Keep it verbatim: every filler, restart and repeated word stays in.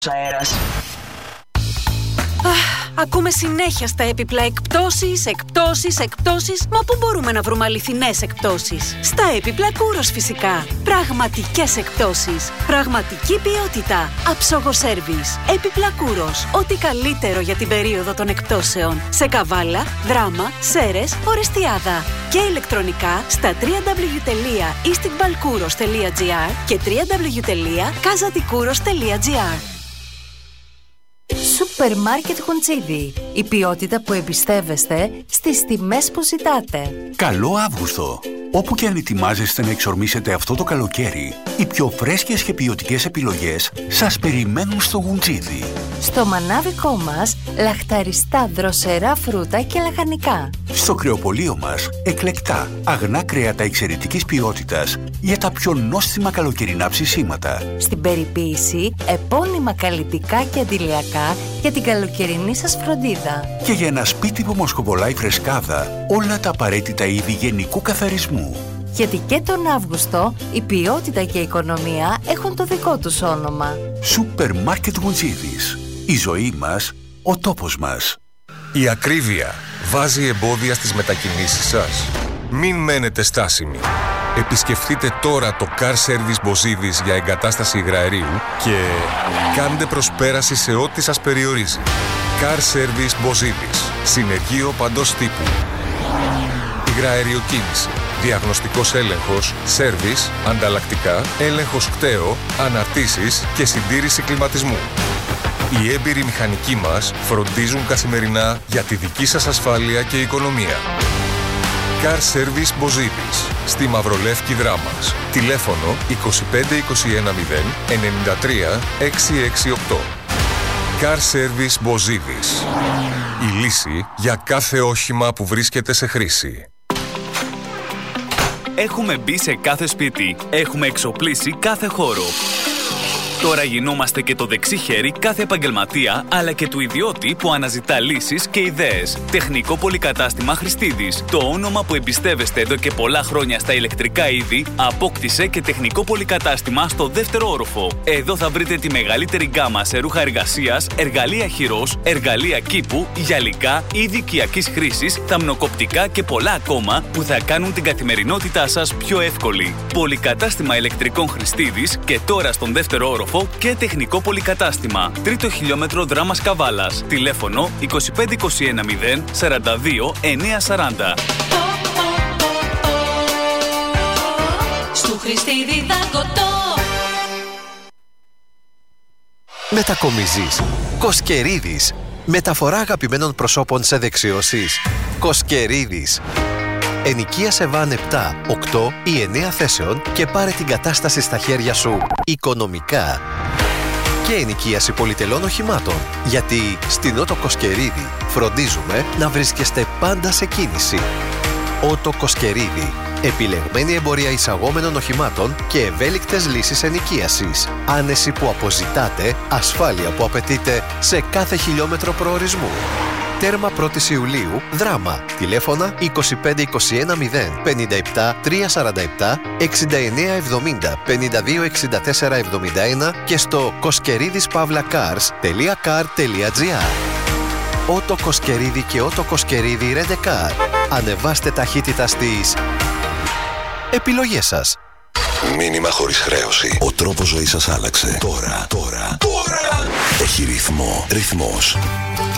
αέρας. Ακούμε συνέχεια στα έπιπλα εκπτώσεις, εκπτώσεις, εκπτώσεις. Μα πού μπορούμε να βρούμε αληθινές εκπτώσεις? Στα έπιπλα Κούρος φυσικά. Πραγματικές εκπτώσεις. Πραγματική ποιότητα. Άψογο σέρβις. Έπιπλα Κούρος. Ό,τι καλύτερο για την περίοδο των εκπτώσεων. Σε Καβάλα, Δράμα, Σέρες, Ορεστιάδα. Και ηλεκτρονικά στα double-u double-u double-u τελεία istικbalkouros τελεία gr και double-u double-u double-u τελεία kazatikuros τελεία gr. Σούπερ Μάρκετ Χουντσίδι. Η ποιότητα που εμπιστεύεστε στις τιμές που ζητάτε. Καλό Αύγουστο! Όπου και αν ετοιμάζεστε να εξορμήσετε αυτό το καλοκαίρι, οι πιο φρέσκες και ποιοτικές επιλογές σας περιμένουν στο Χουντσίδι. Στο μανάβικό μας, λαχταριστά δροσερά φρούτα και λαχανικά. Στο κρεοπωλείο μας, εκλεκτά, αγνά κρέατα εξαιρετικής ποιότητας για τα πιο νόστιμα καλοκαιρινά ψησίματα. Στην περιποίηση, επώνυμα καλλιτικά και αντιλιακά για την καλοκαιρινή σας φροντίδα. Και για ένα σπίτι που μοσκοβολάει φρεσκάδα, όλα τα απαραίτητα είδη γενικού καθαρισμού. Γιατί και τον Αύγουστο η ποιότητα και η οικονομία έχουν το δικό τους όνομα. Σούπερ Μάρκετ Γουντζίδης. Η ζωή μας, ο τόπος μας. Η ακρίβεια βάζει εμπόδια στις μετακινήσεις σας. Μην μένετε στάσιμοι. Επισκεφτείτε τώρα το Car Service Bozidis για εγκατάσταση υγραερίου και κάντε προσπέραση σε ό,τι σας περιορίζει. Car Service Bozidis. Συνεργείο παντός τύπου. Υγραεριοκίνηση. Διαγνωστικός έλεγχος, σέρβις, ανταλλακτικά, έλεγχος κταίο, αναρτήσεις και συντήρηση κλιματισμού. Οι έμπειροι μηχανικοί μας φροντίζουν καθημερινά για τη δική σας ασφάλεια και οικονομία. Car Service Bozidis, στη Μαυρολεύκη Δράμας. Τηλέφωνο είκοσι πέντε είκοσι ένα μηδέν ενενήντα τρία εξακόσια εξήντα οκτώ. Car Service Bozidis. Η λύση για κάθε όχημα που βρίσκεται σε χρήση. Έχουμε μπει σε κάθε σπίτι. Έχουμε εξοπλίσει κάθε χώρο. Τώρα γινόμαστε και το δεξί χέρι κάθε επαγγελματία, αλλά και του ιδιώτη που αναζητά λύσεις και ιδέες. Τεχνικό Πολυκατάστημα Χριστίδης. Το όνομα που εμπιστεύεστε εδώ και πολλά χρόνια στα ηλεκτρικά είδη, απόκτησε και τεχνικό πολυκατάστημα στο δεύτερο όροφο. Εδώ θα βρείτε τη μεγαλύτερη γκάμα σε ρούχα εργασίας, εργαλεία χειρός, εργαλεία κήπου, γυαλικά, είδη οικιακής χρήσης, θαμνοκοπτικά και πολλά ακόμα που θα κάνουν την καθημερινότητά σας πιο εύκολη. Πολυκατάστημα ηλεκτρικών Χριστίδης και τώρα στον δεύτερο όροφο και τεχνικό πολυκατάστημα. Τρίτο χιλιόμετρο Δράμας Καβάλας. Τηλέφωνο είκοσι πέντε είκοσι ένα μηδέν σαράντα δύο εννιακόσια σαράντα. Στου Χριστίδη Δαγκωτό. Μετακομίζεις. Κοσκερίδης. Μεταφορά αγαπημένων προσώπων σε δεξιώσεις. Κοσκερίδης. Ενοικίασε βαν επτά, οκτώ ή εννέα θέσεων και πάρε την κατάσταση στα χέρια σου οικονομικά. Και ενοικίαση πολυτελών οχημάτων, γιατί στην Ότο Κοσκερίδη φροντίζουμε να βρίσκεστε πάντα σε κίνηση. Ότο Κοσκερίδη. Επιλεγμένη εμπορία εισαγόμενων οχημάτων και ευέλικτες λύσεις ενοικίασης. Άνεση που αποζητάτε, ασφάλεια που απαιτείτε σε κάθε χιλιόμετρο προορισμού. Τέρμα πρώτη Ιουλίου, Δράμα. Τηλέφωνα είκοσι πέντε είκοσι ένα μηδέν πενήντα επτά τριακόσια σαράντα επτά εξήντα εννέα εβδομήντα πενήντα δύο εξήντα τέσσερα εβδομήντα ένα και στο koskeridispavlacars τελεία car τελεία gr. Ότο Κοσκερίδη και Ότο Κοσκερίδη Ρεντεκάρ. Ανεβάστε ταχύτητα στις επιλογές σας. Μήνυμα χωρίς χρέωση. Ο τρόπος ζωής σας άλλαξε. Τώρα, τώρα, τώρα. Έχει ρυθμό. Ρυθμός.